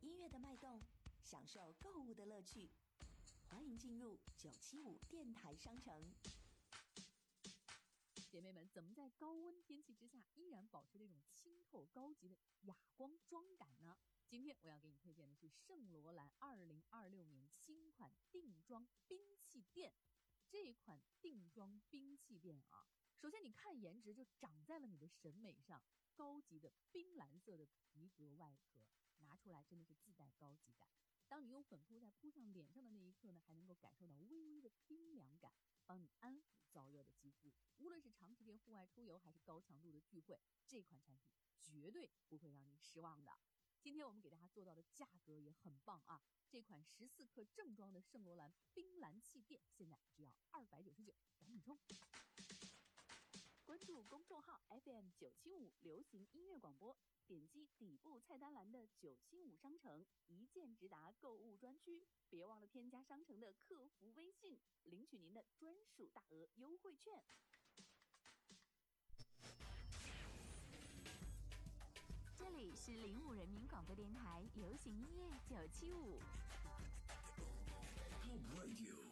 音乐的脉动，享受购物的乐趣。欢迎进入975电台商城。 姐妹们，怎么在高温天气之下依然保持这种清透高级的哑光妆感呢？今天我要给你推荐的是圣罗兰2026年新款定妆兵器垫。这款定妆兵器垫啊，首先你看颜值就长在了你的审美上，高级的冰蓝色的皮革外壳拿出来真的是自带高级感。当你用粉扑在扑上脸上的那一刻呢，还能够感受到微微的冰凉感，帮你安抚燥热的肌肤。无论是长时间户外出游还是高强度的聚会，这款产品绝对不会让你失望的。今天我们给大家做到的价格也很棒啊！这款14克正装的圣罗兰冰蓝气垫现在只要299，赶紧冲！关注公众号 FM975 流行音乐广播，点击底部菜单栏的975商城，一键直达购物专区。别忘了添加商城的客服微信，领取您的专属大额优惠券。 这里是05人民广播电台流行音乐975。 Home Radio